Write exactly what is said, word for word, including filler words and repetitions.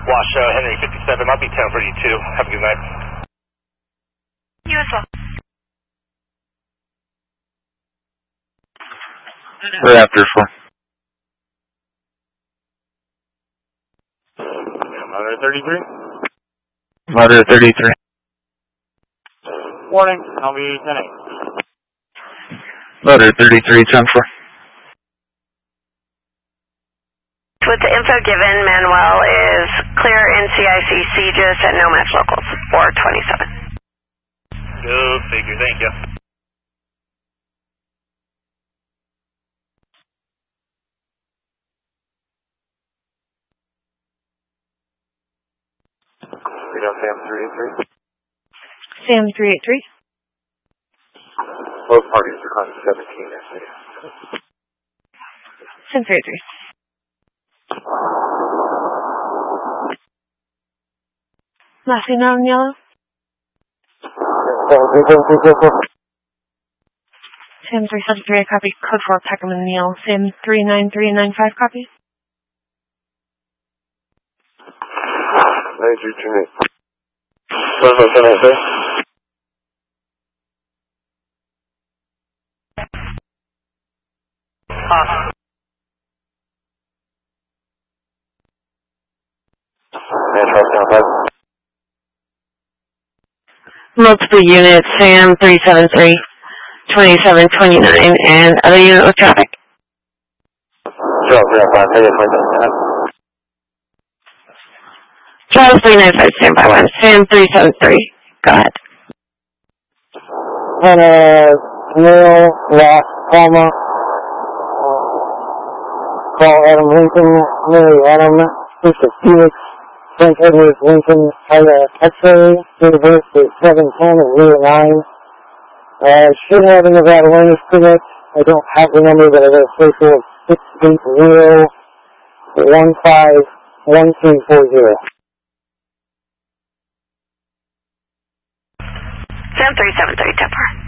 Wash uh, Henry fifty-seven, I'll be ten for you too. Have a good night. You as well. Right after four. Monitor thirty-three? Monitor thirty-three. Warning, I'll be ten eight. Monitor thirty-three, ten four. With the info given, Manuel is clear N C I C C G I S at no match locals, four twenty-seven. Go figure, thank you. We got Sam three eighty-three. Sam three eighty-three. Both parties are on seventeen, I see. Sam three eighty-three. Last thing on yellow. Sam three seven three, I copy. Code four, Peckham and Neal. Sam three nine three nine five, copy. Thank you, Jimmy. What can I say? Huh. Multiple units, Sam three seven three, twenty-seven twenty-nine, and other unit with traffic. Charles three nine five, stand by one. Sam three seven three, go ahead. And, uh, Neil, Rock, Palma, call Adam Lincoln, Mary Adam, Mister Felix, Frank Edwards Lincoln, I uh, X-ray, Universe at seven ten and zero nine. Uh, should have a Nevada awareness permit. I don't have the number, but I got a social of six eight zero one five one three four zero. Sam three seven three, Temper.